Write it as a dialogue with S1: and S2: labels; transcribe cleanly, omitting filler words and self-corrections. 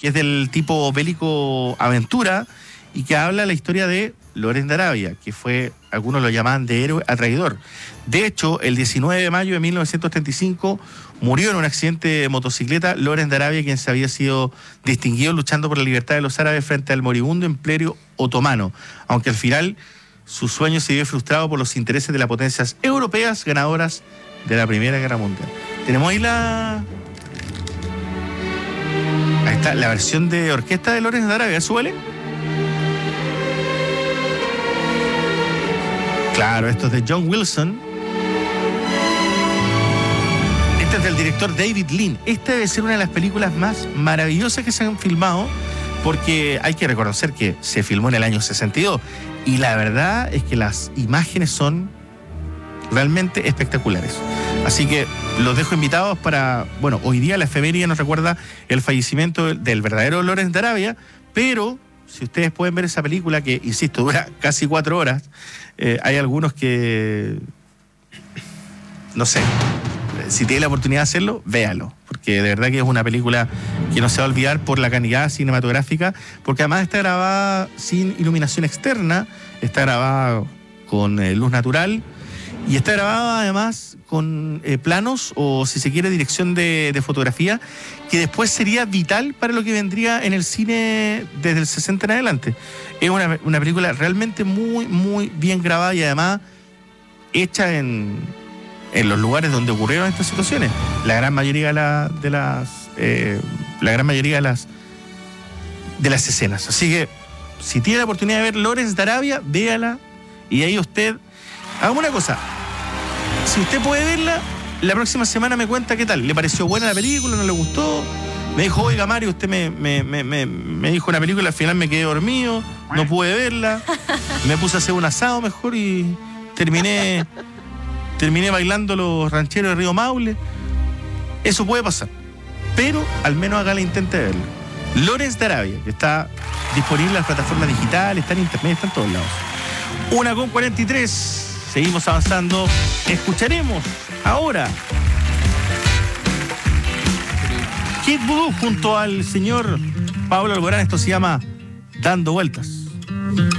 S1: que es del tipo bélico aventura y que habla la historia de Lawrence de Arabia, que fue, algunos lo llamaban de héroe a traidor. De hecho, el 19 de mayo de 1935 murió en un accidente de motocicleta Lawrence de Arabia, quien se había sido distinguido luchando por la libertad de los árabes frente al moribundo imperio otomano, aunque al final su sueño se vio frustrado por los intereses de las potencias europeas ganadoras de la Primera Guerra Mundial. Tenemos ahí ahí está, la versión de orquesta de Lawrence de Arabia, ¿súbele? Claro, esto es de John Wilson. Este es del director David Lean. Esta debe ser una de las películas más maravillosas que se han filmado, porque hay que reconocer que se filmó en el año 62 y la verdad es que las imágenes son realmente espectaculares. Así que los dejo invitados para... Bueno, hoy día la efeméride nos recuerda el fallecimiento del verdadero Lawrence de Arabia, pero si ustedes pueden ver esa película que, insisto, dura casi 4 horas, hay algunos que... No sé, si tiene la oportunidad de hacerlo, véalo, porque de verdad que es una película que no se va a olvidar por la calidad cinematográfica, porque además está grabada sin iluminación externa, está grabada con luz natural y está grabada además con planos o, si se quiere, dirección de fotografía, que después sería vital para lo que vendría en el cine desde el 60 en adelante. Es una película realmente muy, muy bien grabada y además hecha en los lugares donde ocurrieron estas situaciones. La gran mayoría de las escenas. Así que, si tiene la oportunidad de ver Lawrence de Arabia, véala y ahí usted... Hagamos una cosa. Si usted puede verla, la próxima semana me cuenta qué tal. ¿Le pareció buena la película? ¿No le gustó? Me dijo, oiga Mario, usted me dijo una película, al final me quedé dormido, no pude verla, me puse a hacer un asado mejor y terminé bailando los rancheros de Río Maule. Eso puede pasar, pero al menos haga la intento de verla. Lawrence de Arabia, que está disponible en las plataformas digitales, está en internet, está en todos lados. 1:43, seguimos avanzando. Escucharemos ahora Kid Voodoo junto al señor Pablo Alborán. Esto se llama Dando Vueltas.